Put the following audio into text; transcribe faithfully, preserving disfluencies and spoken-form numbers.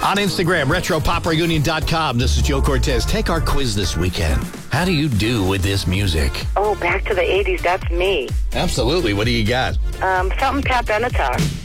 On Instagram, retro pop reunion dot com. This is Joe Cortez. Take our quiz this weekend. How do you do with this music? Oh, back to the eighties. That's me. Absolutely. What do you got? Um, something Pat Benatar.